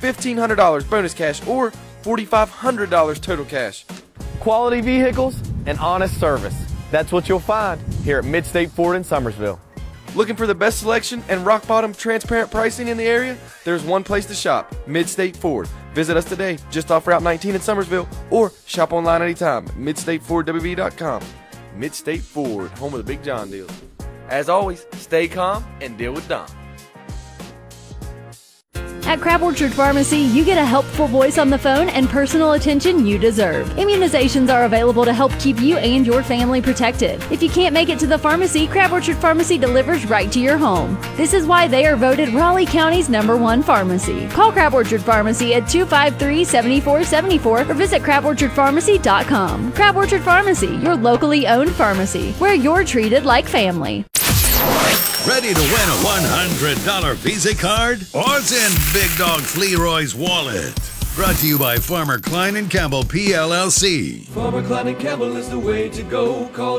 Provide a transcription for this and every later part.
$1,500 bonus cash or $4,500 total cash. Quality vehicles and honest service. That's what you'll find here at Midstate Ford in Summersville. Looking for the best selection and rock-bottom transparent pricing in the area? There's one place to shop, Midstate Ford. Visit us today, just off Route 19 in Summersville, or shop online anytime at MidstateFordWB.com. Midstate Ford, home of the Big John deals. As always, stay calm and deal with Don. At Crab Orchard Pharmacy, you get a helpful voice on the phone and personal attention you deserve. Immunizations are available to help keep you and your family protected. If you can't make it to the pharmacy, Crab Orchard Pharmacy delivers right to your home. This is why they are voted Raleigh County's #1 pharmacy. Call Crab Orchard Pharmacy at 253-7474 or visit craborchardpharmacy.com. Crab Orchard Pharmacy, your locally owned pharmacy, where you're treated like family. Ready to win a $100 Visa card? What's in Big Dog Fleroy's wallet? Brought to you by Farmer Klein and Campbell PLLC. Farmer Klein and Campbell is the way to go. Call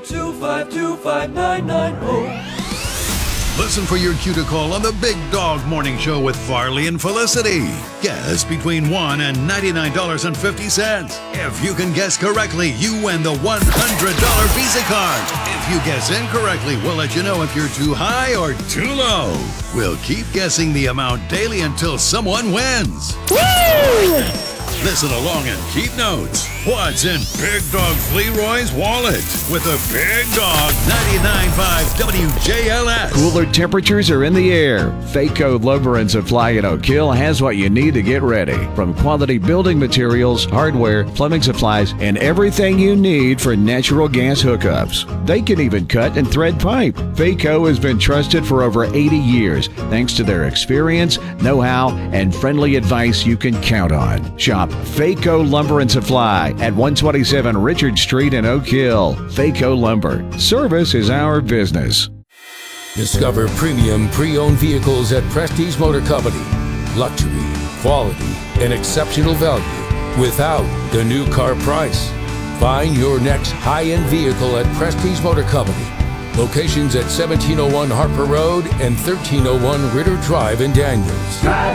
252-5990. Listen for your cue to call on the Big Dog Morning Show with Farley and Felicity. Guess between $1 and $99.50. If you can guess correctly, you win the $100 Visa card. If you guess incorrectly, we'll let you know if you're too high or too low. We'll keep guessing the amount daily until someone wins. Woo! Listen along and keep notes. What's in Big Dog Fleroy's wallet? With a Big Dog 99.5 WJLS. Cooler temperatures are in the air. Faco Lumber and Supply in Oak Hill has what you need to get ready. From quality building materials, hardware, plumbing supplies, and everything you need for natural gas hookups. They can even cut and thread pipe. Faco has been trusted for over 80 years thanks to their experience, know-how, and friendly advice you can count on. Shop Faco Lumber and Supply at 127 Richard Street in Oak Hill. Faco Lumber. Service is our business. Discover premium pre-owned vehicles at Prestige Motor Company. Luxury, quality, and exceptional value without the new car price. Find your next high-end vehicle at Prestige Motor Company. Locations at 1701 Harper Road and 1301 Ritter Drive in Daniels.